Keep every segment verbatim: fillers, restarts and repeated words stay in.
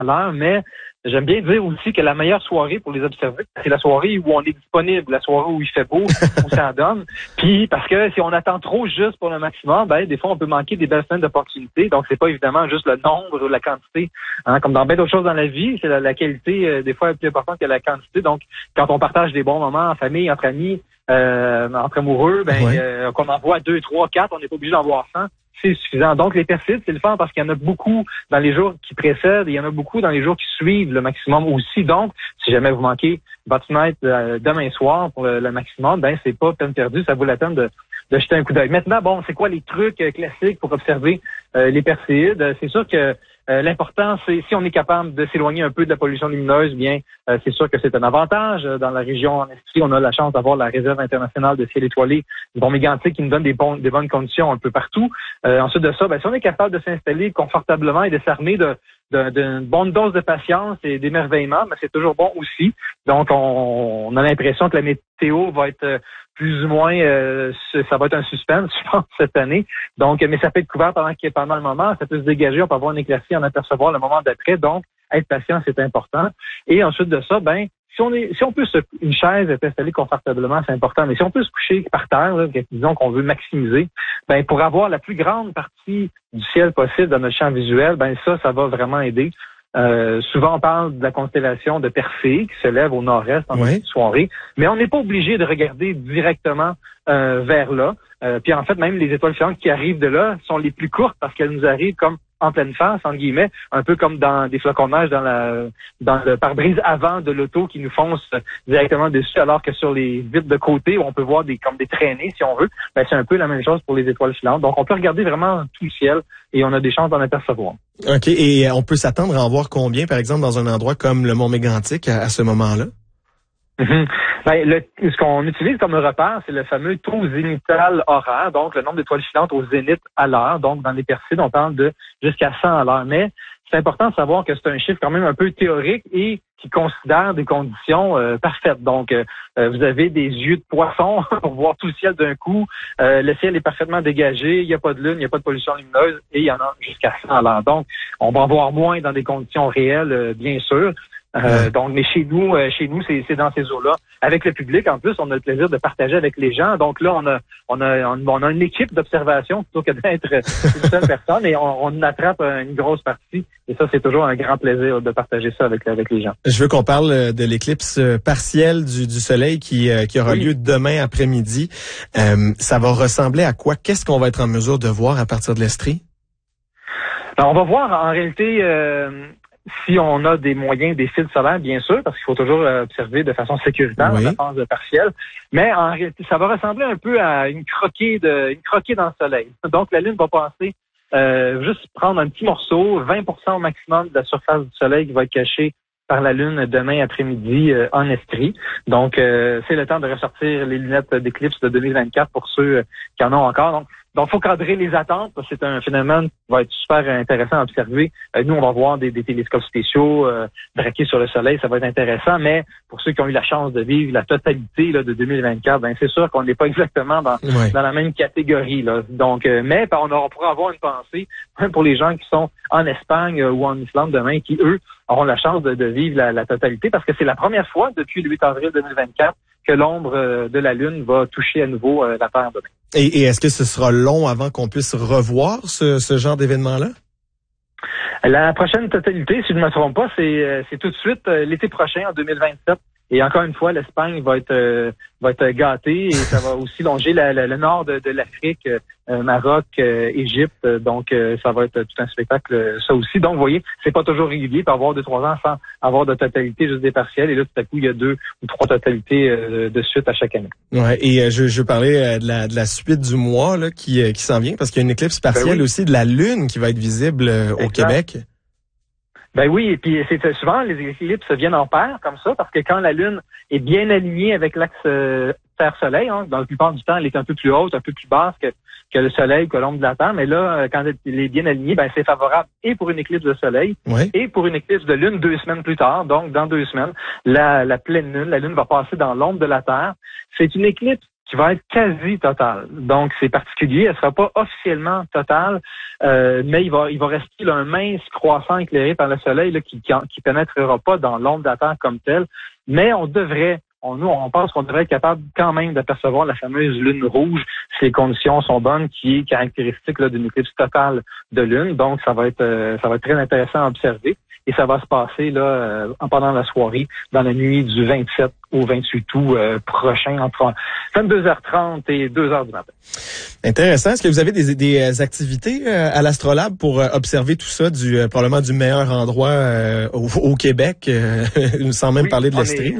à l'heure, mais j'aime bien dire aussi que la meilleure soirée pour les observer, c'est la soirée où on est disponible, la soirée où il fait beau, où ça donne. Puis parce que si on attend trop juste pour le maximum, ben des fois on peut manquer des belles scènes d'opportunités. Donc c'est pas évidemment juste le nombre ou la quantité, hein, comme dans bien d'autres choses dans la vie, c'est la, la qualité euh, des fois est plus importante que la quantité. Donc quand on partage des bons moments en famille, entre amis, euh, entre amoureux, ben ouais. euh, qu'on en voit deux, trois, quatre, on n'est pas obligé d'en voir cent. C'est suffisant. Donc, les Perséides, c'est le fun parce qu'il y en a beaucoup dans les jours qui précèdent et il y en a beaucoup dans les jours qui suivent le maximum aussi. Donc, si jamais vous manquez votre fenêtre euh, demain soir pour le, le maximum, ben c'est pas peine perdue. Ça vaut la peine de, de jeter un coup d'œil. Maintenant, bon, c'est quoi les trucs euh, classiques pour observer euh, les Perséides? C'est sûr que Euh, l'important, c'est si on est capable de s'éloigner un peu de la pollution lumineuse, bien, euh, c'est sûr que c'est un avantage. Dans la région en Estrie, on a la chance d'avoir la réserve internationale de ciel étoilé du Mont-Mégantic qui nous donne des, bons, des bonnes conditions un peu partout. Euh, ensuite de ça, ben, si on est capable de s'installer confortablement et de s'armer de d'une bonne dose de patience et d'émerveillement, mais c'est toujours bon aussi. Donc, on, on a l'impression que la météo va être plus ou moins, euh, ça va être un suspense, je pense, cette année. Donc, mais ça peut être couvert pendant, pendant le moment, ça peut se dégager, on peut avoir une éclaircie, en apercevoir le moment d'après. Donc, être patient, c'est important. Et ensuite de ça, ben, si on est, si on peut se, une chaise est installée confortablement, c'est important. Mais si on peut se coucher par terre, là, disons qu'on veut maximiser, ben, pour avoir la plus grande partie du ciel possible dans notre champ visuel, ben, ça, ça va vraiment aider. Euh, souvent, on parle de la constellation de Persée qui se lève au nord-est en oui. soirée, mais on n'est pas obligé de regarder directement euh, vers là. Euh, puis en fait, même les étoiles filantes qui arrivent de là sont les plus courtes parce qu'elles nous arrivent comme en pleine face, entre guillemets, un peu comme dans des flocons de neige dans la dans le pare-brise avant de l'auto qui nous fonce directement dessus, alors que sur les vitres de côté, où on peut voir des comme des traînées, si on veut, ben c'est un peu la même chose pour les étoiles filantes. Donc, on peut regarder vraiment tout le ciel et on a des chances d'en apercevoir. OK. Et on peut s'attendre à en voir combien, par exemple, dans un endroit comme le Mont-Mégantic à, à ce moment-là? Mm-hmm. Ben, le, ce qu'on utilise comme repère, c'est le fameux taux zénithal horaire, donc le nombre d'étoiles filantes au zénith à l'heure. Donc, dans les Perséides, on parle de jusqu'à cent à l'heure. Mais c'est important de savoir que c'est un chiffre quand même un peu théorique et qui considère des conditions euh, parfaites. Donc, euh, vous avez des yeux de poisson pour voir tout le ciel d'un coup. Euh, le ciel est parfaitement dégagé, il n'y a pas de lune, il n'y a pas de pollution lumineuse et il y en a jusqu'à cent à l'heure. Donc, on va en voir moins dans des conditions réelles, euh, bien sûr. Euh, donc, mais chez nous, euh, chez nous, c'est, c'est dans ces eaux-là. Avec le public, en plus, on a le plaisir de partager avec les gens. Donc là, on a, on a, on, on a une équipe d'observation plutôt que d'être une seule personne et on, on attrape une grosse partie. Et ça, c'est toujours un grand plaisir de partager ça avec, avec les gens. Je veux qu'on parle de l'éclipse partielle du, du soleil qui, euh, qui aura oui. lieu demain après-midi. Euh, ça va ressembler à quoi? Qu'est-ce qu'on va être en mesure de voir à partir de l'Estrie? Alors, on va voir en réalité. Euh, Si on a des moyens, des fils solaires, bien sûr, parce qu'il faut toujours observer de façon sécuritaire oui. la phase partielle. Mais en réalité, ça va ressembler un peu à une croquée de, une croquée dans le soleil. Donc, la Lune va passer, euh, juste prendre un petit morceau, vingt pour cent au maximum de la surface du soleil qui va être cachée par la Lune demain après-midi euh, en Estrie. Donc, euh, c'est le temps de ressortir les lunettes d'éclipse de deux mille vingt-quatre pour ceux qui en ont encore. Donc, Donc, il faut cadrer les attentes parce que c'est un phénomène qui va être super intéressant à observer. Euh, nous, on va voir des, des télescopes spéciaux euh, braqués sur le soleil, ça va être intéressant, mais pour ceux qui ont eu la chance de vivre la totalité là, de deux mille vingt-quatre, ben c'est sûr qu'on n'est pas exactement dans, ouais. dans la même catégorie. Là. Donc, euh, mais ben, on, aura, on pourra avoir une pensée même pour les gens qui sont en Espagne euh, ou en Islande demain, qui, eux, auront la chance de, de vivre la, la totalité parce que c'est la première fois depuis le huit avril deux mille vingt-quatre que l'ombre euh, de la Lune va toucher à nouveau euh, la Terre demain. Et, et est-ce que ce sera long avant qu'on puisse revoir ce, ce genre d'événement-là? La prochaine totalité, si je ne me trompe pas, c'est, c'est tout de suite euh, l'été prochain, en deux mille vingt-sept. Et encore une fois, l'Espagne va être euh, va être gâtée et ça va aussi longer la, la, le nord de, de l'Afrique, euh, Maroc, euh, Égypte. Donc, euh, ça va être tout un spectacle, euh, ça aussi. Donc, vous voyez, c'est pas toujours régulier pour avoir deux, trois ans sans avoir de totalité, juste des partiels. Et là, tout à coup, il y a deux ou trois totalités euh, de suite à chaque année. Ouais. Et euh, je, je parlais de la, de la suite du mois là qui, euh, qui s'en vient parce qu'il y a une éclipse partielle ben oui. aussi de la Lune qui va être visible euh, au Québec. Ben oui, et puis c'est souvent les éclipses viennent en paire comme ça, parce que quand la Lune est bien alignée avec l'axe euh, Terre-Soleil, hein, dans la plupart du temps, elle est un peu plus haute, un peu plus basse que, que le Soleil, que l'ombre de la Terre, mais là, quand elle est bien alignée, ben c'est favorable et pour une éclipse de Soleil oui. et pour une éclipse de Lune deux semaines plus tard. Donc, dans deux semaines, la, la pleine Lune, la Lune va passer dans l'ombre de la Terre. C'est une éclipse qui va être quasi totale. Donc, c'est particulier. Elle sera pas officiellement totale, euh, mais il va il va rester là, un mince croissant éclairé par le soleil là, qui, qui qui pénétrera pas dans l'onde d'attente comme telle. Mais on devrait, on, nous, on pense qu'on devrait être capable quand même d'apercevoir la fameuse lune rouge si les conditions sont bonnes, qui est caractéristique là, d'une éclipse totale de lune. Donc, ça va être euh, ça va être très intéressant à observer. Et ça va se passer là euh, pendant la soirée, dans la nuit du vingt-sept au vingt-huit août euh, prochain, entre vingt-deux heures trente et deux heures du matin. Intéressant. Est-ce que vous avez des, des activités euh, à l'Astrolabe pour euh, observer tout ça, du euh, probablement du meilleur endroit euh, au, au Québec, euh, sans même oui, parler de l'Estrie?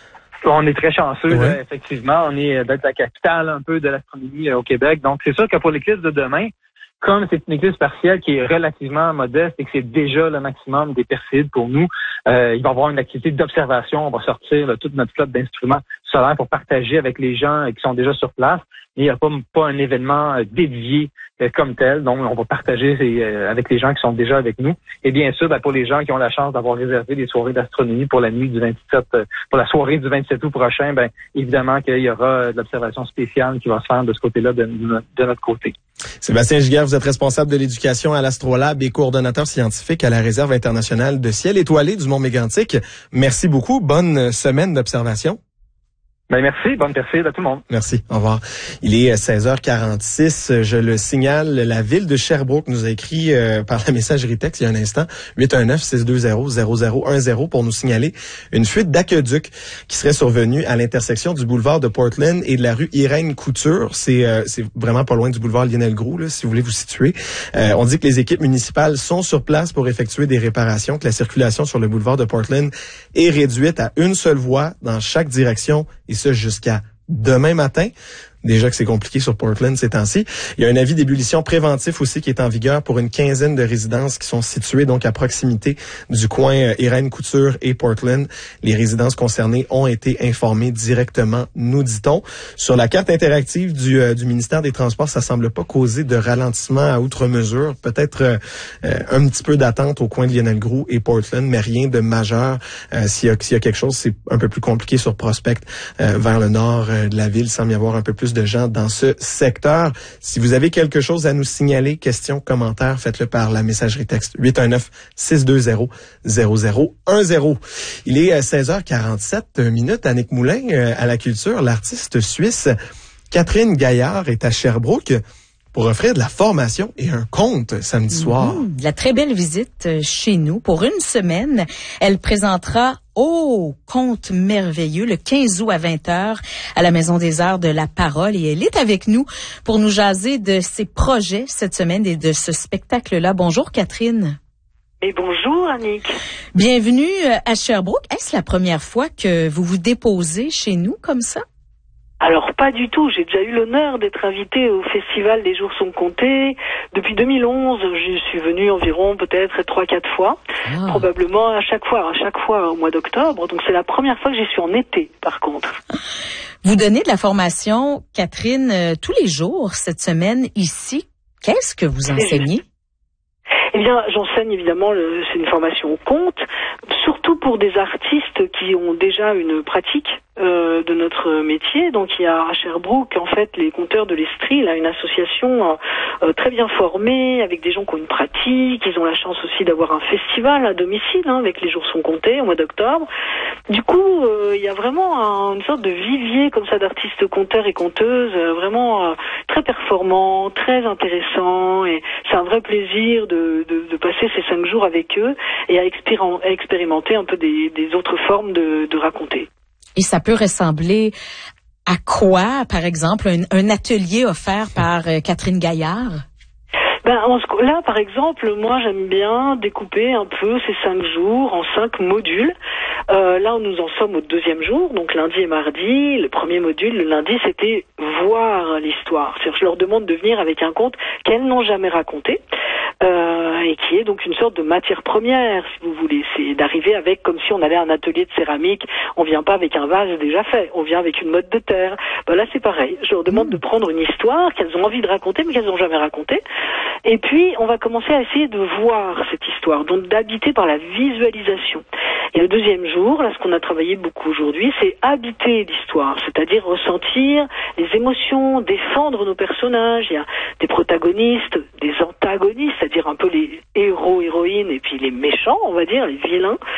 On est très chanceux, ouais. là, effectivement. On est d'être la capitale un peu de l'astronomie euh, au Québec. Donc, c'est sûr que pour l'éclipse de demain, comme c'est une éclipse partielle qui est relativement modeste et que c'est déjà le maximum des Perséides pour nous, euh, il va y avoir une activité d'observation. On va sortir là, toute notre flotte d'instruments solaires pour partager avec les gens qui sont déjà sur place. Il n'y a pas, pas un événement dédié euh, comme tel. Donc, on va partager euh, avec les gens qui sont déjà avec nous. Et bien sûr, ben, pour les gens qui ont la chance d'avoir réservé des soirées d'astronomie pour la nuit du vingt-sept, euh, pour la soirée du vingt-sept août prochain, ben évidemment qu'il y aura de l'observation spéciale qui va se faire de ce côté-là, de, de notre côté. Sébastien Giguère, vous êtes responsable de l'éducation à l'Astrolabe et coordonnateur scientifique à la Réserve internationale de ciel étoilé du Mont-Mégantic. Merci beaucoup. Bonne semaine d'observation. Ben merci, bonne Perséide à tout le monde. Merci, au revoir. Il est seize heures quarante-six, je le signale, la ville de Sherbrooke nous a écrit euh, par la messagerie texte il y a un instant, huit un neuf, six deux zéro, zéro zéro un zéro pour nous signaler une fuite d'aqueduc qui serait survenue à l'intersection du boulevard de Portland et de la rue Irène Couture. C'est euh, c'est vraiment pas loin du boulevard Lionel Groulx, là, si vous voulez vous situer. Euh, on dit que les équipes municipales sont sur place pour effectuer des réparations, que la circulation sur le boulevard de Portland est réduite à une seule voie dans chaque direction, et ça jusqu'à demain matin. Déjà que c'est compliqué sur Portland ces temps-ci. Il y a un avis d'ébullition préventif aussi qui est en vigueur pour une quinzaine de résidences qui sont situées donc à proximité du coin euh, Irène Couture et Portland. Les résidences concernées ont été informées directement, nous dit-on. Sur la carte interactive du, euh, du ministère des Transports, ça semble pas causer de ralentissement à outre mesure. Peut-être euh, euh, un petit peu d'attente au coin de Lionel Groulx et Portland, mais rien de majeur. Euh, s'il y a, s'il y a quelque chose, c'est un peu plus compliqué sur Prospect euh, vers le nord euh, de la ville. Il semble y avoir un peu plus de gens dans ce secteur. Si vous avez quelque chose à nous signaler, questions, commentaires, faites-le par la messagerie texte huit un neuf, six deux zéro, zéro zéro un zéro. Il est seize heures quarante-sept minutes. Annick Moulin, à la culture, l'artiste suisse Catherine Gaillard est à Sherbrooke pour offrir de la formation et un conte samedi soir. Mmh, de la très belle visite chez nous. Pour une semaine, elle présentera Oh, conte merveilleux, le quinze août à vingt heures à la Maison des Arts de la Parole. Et elle est avec nous pour nous jaser de ses projets cette semaine et de ce spectacle-là. Bonjour Catherine. Et bonjour Annick. Bienvenue à Sherbrooke. Est-ce la première fois que vous vous déposez chez nous comme ça? Alors pas du tout, j'ai déjà eu l'honneur d'être invitée au Festival des Jours sont comptés. Depuis deux mille onze, je suis venue environ peut-être trois quatre fois, ah. probablement à chaque fois, à chaque fois au mois d'octobre. Donc c'est la première fois que j'y suis en été par contre. Vous donnez de la formation, Catherine, euh, tous les jours cette semaine ici. Qu'est-ce que vous enseignez? Eh bien, j'enseigne évidemment, le, c'est une formation au conte, surtout pour des artistes qui ont déjà une pratique euh, de notre métier. Donc il y a à Sherbrooke, en fait, les conteurs de l'Estrie, là, une association euh, très bien formée, avec des gens qui ont une pratique. Ils ont la chance aussi d'avoir un festival à domicile, hein, avec Les Jours sont comptés, au mois d'octobre. Du coup, euh, il y a vraiment un, une sorte de vivier comme ça d'artistes conteurs et conteuses, euh, vraiment euh, très performants, très intéressants, et c'est un vrai plaisir de, de, de passer ces cinq jours avec eux et à, expérim- à expérimenter un peu des, des autres formes de, de raconter. Et ça peut ressembler à quoi, par exemple, un, un atelier offert par euh, Catherine Gaillard? Ben, là, par exemple, moi, j'aime bien découper un peu ces cinq jours en cinq modules. Euh, là, nous en sommes au deuxième jour, donc lundi et mardi. Le premier module, le lundi, c'était voir l'histoire. C'est-à-dire, je leur demande de venir avec un conte qu'elles n'ont jamais raconté. Euh, et qui est donc une sorte de matière première, si vous voulez. C'est d'arriver avec, comme si on allait à un atelier de céramique. On vient pas avec un vase déjà fait, on vient avec une motte de terre. Ben là, c'est pareil. Je leur demande mmh. de prendre une histoire qu'elles ont envie de raconter, mais qu'elles n'ont jamais racontée. Et puis, on va commencer à essayer de voir cette histoire, donc d'habiter par la visualisation. Et le deuxième jour, là, ce qu'on a travaillé beaucoup aujourd'hui, c'est habiter l'histoire, c'est-à-dire ressentir les émotions, défendre nos personnages. Il y a des protagonistes, des antagonistes, c'est-à-dire un peu les héros, héroïnes, et puis les méchants, on va dire, les vilains.